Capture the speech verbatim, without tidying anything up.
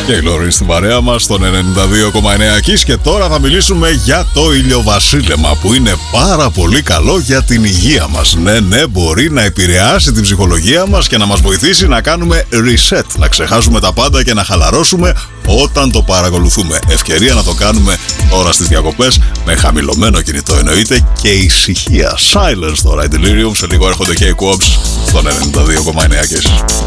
Και η Λόριν στην παρέα μας στον ενενήντα δύο κόμμα εννέα Kiss. Και τώρα θα μιλήσουμε για το ηλιοβασίλεμα, που είναι πάρα πολύ καλό για την υγεία μας. Ναι, ναι, μπορεί να επηρεάσει την ψυχολογία μας και να μας βοηθήσει να κάνουμε reset, να ξεχάσουμε τα πάντα και να χαλαρώσουμε όταν το παρακολουθούμε. Ευκαιρία να το κάνουμε τώρα στις διακοπές, με χαμηλωμένο κινητό εννοείται, και ησυχία. Silence τώρα, η Delirium. Σε λίγο έρχονται και οι Quabs στον ενενήντα δύο κόμμα εννέα Kiss.